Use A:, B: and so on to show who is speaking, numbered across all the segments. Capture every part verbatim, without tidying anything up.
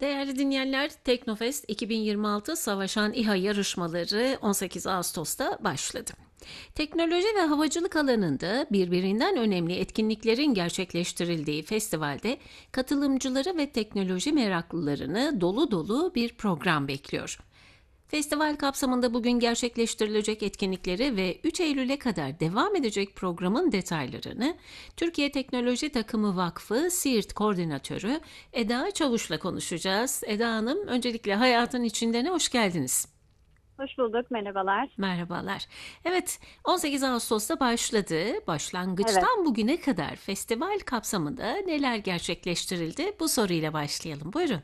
A: Değerli dinleyenler, Teknofest iki bin yirmi altı Savaşan İHA yarışmaları on sekiz Ağustos'ta başladı. Teknoloji ve havacılık alanında birbirinden önemli etkinliklerin gerçekleştirildiği festivalde katılımcıları ve teknoloji meraklılarını dolu dolu bir program bekliyor. Festival kapsamında bugün gerçekleştirilecek etkinlikleri ve üç Eylül'e kadar devam edecek programın detaylarını Türkiye Teknoloji Takımı Vakfı Siirt Koordinatörü Eda Çavuş'la konuşacağız. Eda Hanım, öncelikle Hayatın İçinden'e hoş geldiniz.
B: Hoş bulduk, merhabalar.
A: Merhabalar. Evet, on sekiz Ağustos'ta başladı.
B: Evet,
A: Başlangıçtan bugüne kadar festival kapsamında neler gerçekleştirildi? Bu soruyla başlayalım. Buyurun.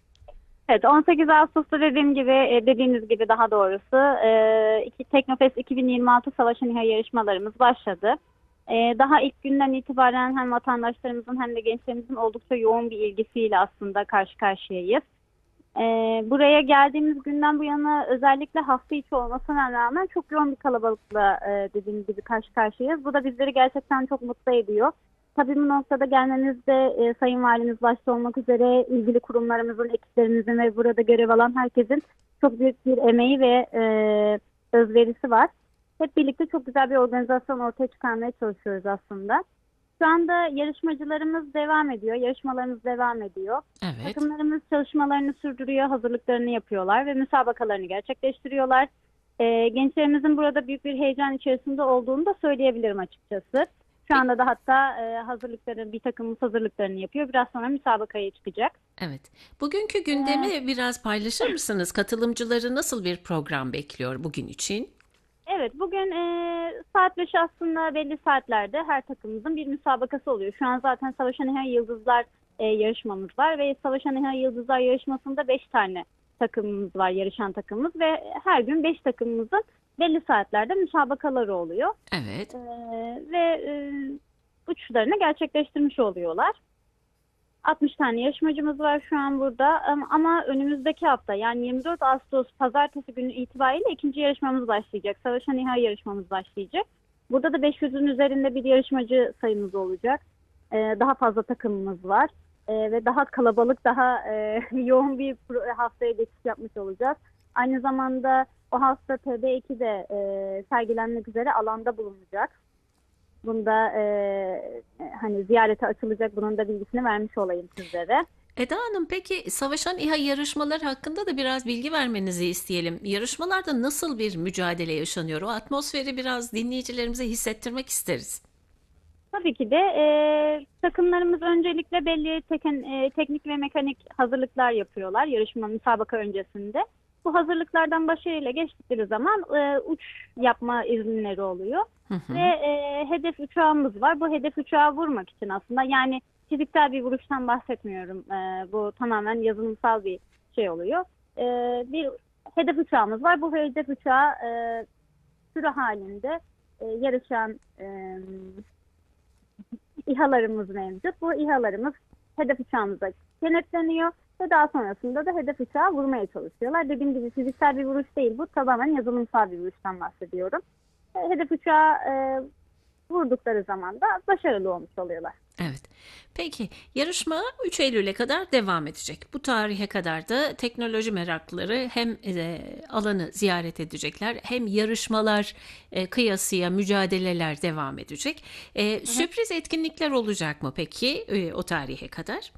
B: evet on sekiz Ağustos'ta dediğim gibi, e, dediğiniz gibi daha doğrusu e, iki, Teknofest iki bin yirmi altı Savaşan İHA yarışmalarımız başladı. E, Daha ilk günden itibaren hem vatandaşlarımızın hem de gençlerimizin oldukça yoğun bir ilgisiyle aslında karşı karşıyayız. E, Buraya geldiğimiz günden bu yana özellikle hafta içi olmasına rağmen çok yoğun bir kalabalıkla e, dediğim gibi karşı karşıyayız. Bu da bizleri gerçekten çok mutlu ediyor. Tabii bu noktada gelmenizde e, Sayın Valimiz başta olmak üzere ilgili kurumlarımızın, ekiplerimizin ve burada görev alan herkesin çok büyük bir emeği ve e, özverisi var. Hep birlikte çok güzel bir organizasyon ortaya çıkarmaya çalışıyoruz aslında. Şu anda yarışmacılarımız devam ediyor, yarışmalarımız devam ediyor.
A: Evet.
B: Takımlarımız çalışmalarını sürdürüyor, hazırlıklarını yapıyorlar ve müsabakalarını gerçekleştiriyorlar. E, gençlerimizin burada büyük bir heyecan içerisinde olduğunu da söyleyebilirim açıkçası. Şu anda da hatta e, hazırlıkları, bir takımımız hazırlıklarını yapıyor. Biraz sonra müsabakaya çıkacak.
A: Evet. Bugünkü
B: E,
A: gündemi biraz paylaşır mısınız? Katılımcıları nasıl bir program bekliyor bugün için?
B: evet, bugün e, saat beş aslında belli saatlerde her takımımızın bir müsabakası oluyor. Şu an zaten Savaşan İHA Yıldızlar e, yarışmamız var ve Savaşan İHA Yıldızlar yarışmasında beş tane takımımız var, yarışan takımımız ve her gün beş takımımızın belli saatlerde müsabakaları oluyor.
A: Evet.
B: E, ve e, uçuşlarını gerçekleştirmiş oluyorlar. altmış tane yarışmacımız var şu an burada. Ama ama önümüzdeki hafta, yani yirmi dört Ağustos Pazartesi günü itibariyle ikinci yarışmamız başlayacak. Savaşan İHA yarışmamız başlayacak. Burada da beş yüzün üzerinde bir yarışmacı sayımız olacak. Ee, daha fazla takımımız var. Ee, ve daha kalabalık, daha e, yoğun bir pro- haftaya geçiş yapmış olacağız. Aynı zamanda o hafta T B ikide e, sergilenmek üzere alanda bulunacak. Bunda e, hani ziyarete açılacak, bunun da bilgisini vermiş olayım sizlere.
A: Eda Hanım, peki Savaşan İHA yarışmaları hakkında da biraz bilgi vermenizi isteyelim. Yarışmalarda nasıl bir mücadele yaşanıyor? O atmosferi biraz dinleyicilerimize hissettirmek isteriz.
B: Tabii ki de e, takımlarımız öncelikle belli teken, e, teknik ve mekanik hazırlıklar yapıyorlar yarışma müsabaka öncesinde. Bu hazırlıklardan başarıyla geçtikleri zaman e, uç yapma izinleri oluyor.
A: Hı hı.
B: Ve e, hedef uçağımız var. Bu hedef uçağı vurmak için aslında, yani fiziksel bir vuruştan bahsetmiyorum. E, bu tamamen yazılımsal bir şey oluyor. E, Bir hedef uçağımız var. Bu hedef uçağı e, sürü halinde e, yarışan e, İHA'larımız mevcut. Bu İHA'larımız hedef uçağımıza kenetleniyor ve daha sonrasında da hedef uçağı vurmaya çalışıyorlar. Dediğim gibi fiziksel bir vuruş değil bu. Tamamen yazılımsal bir vuruştan bahsediyorum. E, Hedef uçağı e, vurdukları zaman da başarılı olmuş oluyorlar.
A: Evet. Peki, yarışma üç Eylül'e kadar devam edecek. Bu tarihe kadar da teknoloji meraklıları hem e, alanı ziyaret edecekler, hem yarışmalar e, kıyasıya mücadeleler devam edecek. E,
B: Hı hı.
A: sürpriz etkinlikler olacak mı peki e, o tarihe kadar?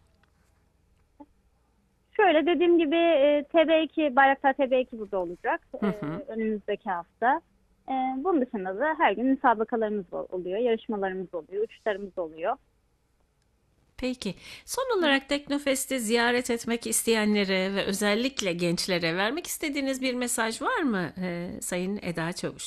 B: Şöyle dediğim gibi e, T B iki, Bayraktar T B iki burada olacak
A: Hı
B: e,
A: hı.
B: önümüzdeki hafta. E, Bunun dışında da her gün müsabakalarımız oluyor, yarışmalarımız oluyor, uçuşlarımız oluyor.
A: Peki, son olarak Teknofest'i ziyaret etmek isteyenlere ve özellikle gençlere vermek istediğiniz bir mesaj var mı e, Sayın Eda Çavuş?